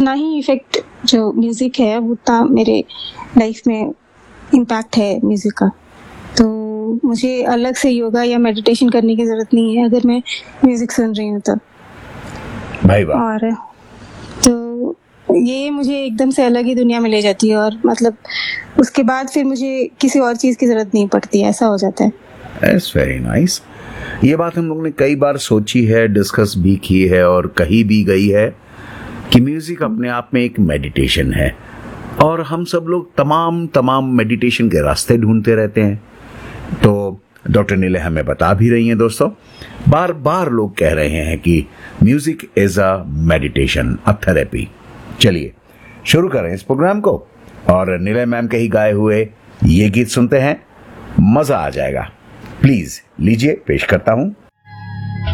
उतना ही इफेक्ट जो म्यूजिक है उतना मेरे लाइफ में इम्पैक्ट है म्यूजिक का। तो मुझे अलग से योगा या मेडिटेशन करने की जरूरत नहीं है अगर मैं म्यूजिक सुन रही हूँ तो। भाई वाह। और तो ये मुझे एकदम से अलग ही दुनिया में ले जाती है और मतलब उसके बाद फिर मुझे किसी और चीज की जरूरत नहीं पड़ती है, ऐसा हो जाता है। That's very nice। ये बात हम लोग ने कई बार सोची है, डिस्कस भी की है और कही भी गई है कि म्यूजिक अपने आप में एक मेडिटेशन है और हम सब लोग तमाम मेडिटेशन के रास्ते ढूंढते रहते हैं। तो डॉक्टर नीले हमें बता भी रही हैं दोस्तों, बार बार लोग कह रहे हैं कि music is a meditation, a therapy. चलिए शुरू करें इस प्रोग्राम को और नीले मैम के ही गाए हुए ये गीत सुनते हैं, मजा आ जाएगा। प्लीज लीजिए, पेश करता हूं